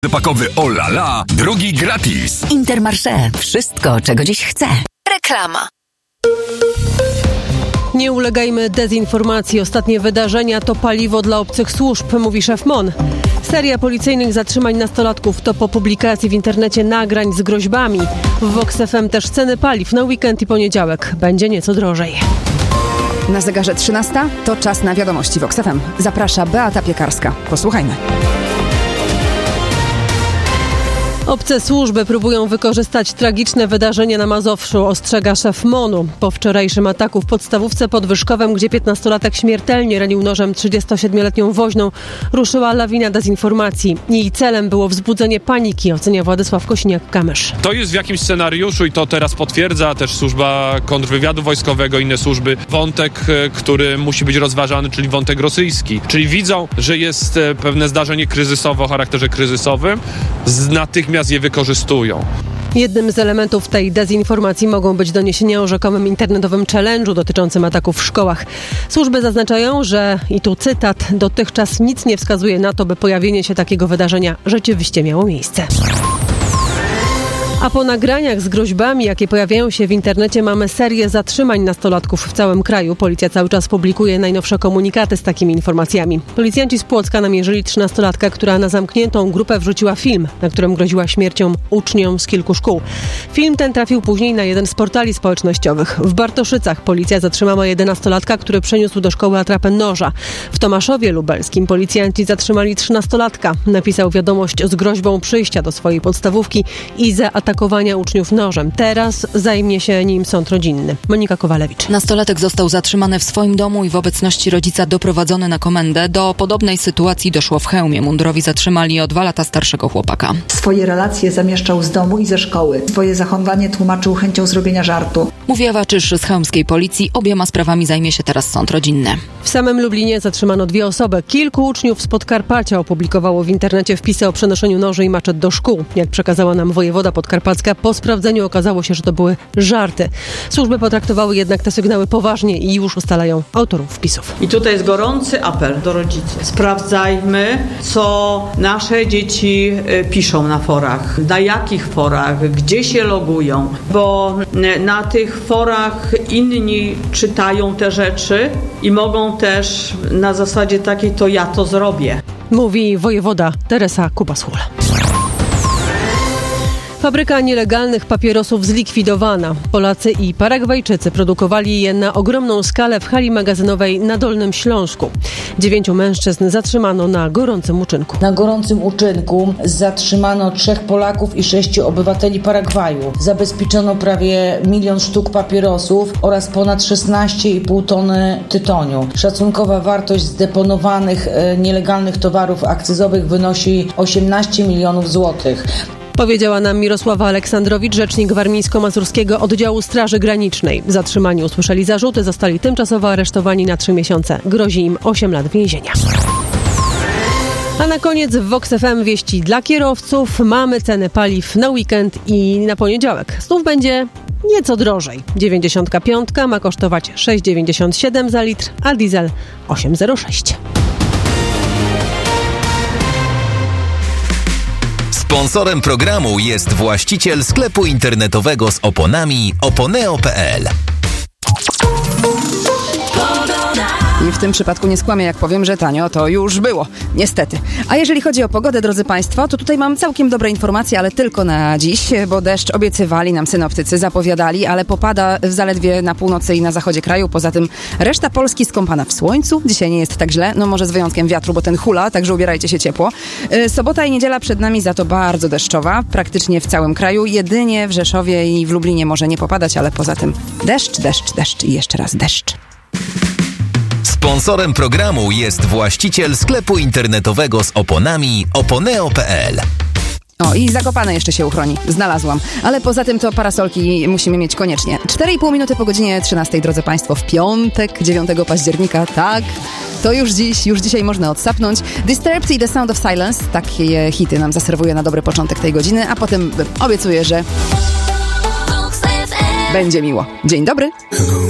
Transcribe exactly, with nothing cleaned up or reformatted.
Pakowy O La La, drugi gratis. Intermarché. Wszystko, czego dziś chcę. Reklama. Nie ulegajmy dezinformacji. Ostatnie wydarzenia to paliwo dla obcych służb, mówi szef M O N. Seria policyjnych zatrzymań nastolatków to po publikacji w internecie nagrań z groźbami. W Vox F M też ceny paliw na weekend i poniedziałek. Będzie nieco drożej. Na zegarze trzynasta to czas na wiadomości Vox F M. Zaprasza Beata Piekarska. Posłuchajmy. Obce służby próbują wykorzystać tragiczne wydarzenie na Mazowszu, ostrzega szef M O N-u. Po wczorajszym ataku w podstawówce pod Wyszkowem, gdzie piętnastolatek śmiertelnie ranił nożem trzydziestosiedmioletnią woźną, ruszyła lawina dezinformacji. Jej celem było wzbudzenie paniki, ocenia Władysław Kosiniak-Kamysz. To jest w jakimś scenariuszu i to teraz potwierdza też służba kontrwywiadu wojskowego, inne służby, wątek, który musi być rozważany, czyli wątek rosyjski. Czyli widzą, że jest pewne zdarzenie kryzysowe o charakterze kryzysowym, natychmiast je wykorzystują. Jednym z elementów tej dezinformacji mogą być doniesienia o rzekomym internetowym challenge'u dotyczącym ataków w szkołach. Służby zaznaczają, że, i tu cytat, dotychczas nic nie wskazuje na to, by pojawienie się takiego wydarzenia rzeczywiście miało miejsce. A po nagraniach z groźbami, jakie pojawiają się w internecie, mamy serię zatrzymań nastolatków w całym kraju. Policja cały czas publikuje najnowsze komunikaty z takimi informacjami. Policjanci z Płocka namierzyli trzynastolatkę, która na zamkniętą grupę wrzuciła film, na którym groziła śmiercią uczniom z kilku szkół. Film ten trafił później na jeden z portali społecznościowych. W Bartoszycach policja zatrzymała jedenastolatka, który przeniósł do szkoły atrapę noża. W Tomaszowie Lubelskim policjanci zatrzymali trzynastolatka. Napisał wiadomość z groźbą przyjścia do swojej podstawówki i zaatakowania atakowania uczniów nożem. Teraz zajmie się nim sąd rodzinny. Monika Kowalewicz. Nastolatek został zatrzymany w swoim domu i w obecności rodzica doprowadzony na komendę. Do podobnej sytuacji doszło w Chełmie. Mundurowi zatrzymali o dwa lata starszego chłopaka. Swoje relacje zamieszczał z domu i ze szkoły. Swoje zachowanie tłumaczył chęcią zrobienia żartu. Mówi Ewa Czysz z chełmskiej policji. Obiema sprawami zajmie się teraz sąd rodzinny. W samym Lublinie zatrzymano dwie osoby. Kilku uczniów z Podkarpacia opublikowało w internecie wpisy o przenoszeniu noży i maczet do szkół. Jak przekazała nam wojewoda Podkarpacka, po sprawdzeniu okazało się, że to były żarty. Służby potraktowały jednak te sygnały poważnie i już ustalają autorów wpisów. I tutaj jest gorący apel do rodziców. Sprawdzajmy, co nasze dzieci piszą na forach, na jakich forach, gdzie się logują, bo na tych forach inni czytają te rzeczy i mogą też na zasadzie takiej to ja to zrobię. Mówi wojewoda Teresa Kuba-Schul. Fabryka nielegalnych papierosów zlikwidowana. Polacy i Paragwajczycy produkowali je na ogromną skalę w hali magazynowej na Dolnym Śląsku. Dziewięciu mężczyzn zatrzymano na gorącym uczynku. Na gorącym uczynku zatrzymano trzech Polaków i sześciu obywateli Paragwaju. Zabezpieczono prawie milion sztuk papierosów oraz ponad szesnaście i pół tony tytoniu. Szacunkowa wartość zdeponowanych e, nielegalnych towarów akcyzowych wynosi osiemnaście milionów złotych. Powiedziała nam Mirosława Aleksandrowicz, rzecznik warmińsko-mazurskiego oddziału Straży Granicznej. Zatrzymani usłyszeli zarzuty, zostali tymczasowo aresztowani na trzy miesiące. Grozi im osiem lat więzienia. A na koniec w Vox F M wieści dla kierowców. Mamy ceny paliw na weekend i na poniedziałek. Znów będzie nieco drożej. dziewięćdziesiątka piątka ma kosztować sześć dziewięćdziesiąt siedem za litr, a diesel osiem zero sześć. Sponsorem programu jest właściciel sklepu internetowego z oponami oponeo kropka p l. I w tym przypadku nie skłamię, jak powiem, że tanio to już było. Niestety. A jeżeli chodzi o pogodę, drodzy Państwo, to tutaj mam całkiem dobre informacje, ale tylko na dziś, bo deszcz obiecywali nam synoptycy, zapowiadali, ale popada zaledwie na północy i na zachodzie kraju. Poza tym reszta Polski skąpana w słońcu. Dzisiaj nie jest tak źle, no może z wyjątkiem wiatru, bo ten hula, także ubierajcie się ciepło. Sobota i niedziela przed nami za to bardzo deszczowa, praktycznie w całym kraju. Jedynie w Rzeszowie i w Lublinie może nie popadać, ale poza tym deszcz, deszcz, deszcz i jeszcze raz deszcz. Sponsorem programu jest właściciel sklepu internetowego z oponami oponeo kropka p l. O, i Zakopane jeszcze się uchroni. Znalazłam. Ale poza tym to parasolki musimy mieć koniecznie. cztery i pół minuty po godzinie trzynastej, drodzy Państwo, w piątek, dziewiątego października. Tak, to już dziś, już dzisiaj można odsapnąć. Disturbed i The Sound of Silence. Takie hity nam zaserwuje na dobry początek tej godziny, a potem obiecuję, że będzie miło. Dzień dobry.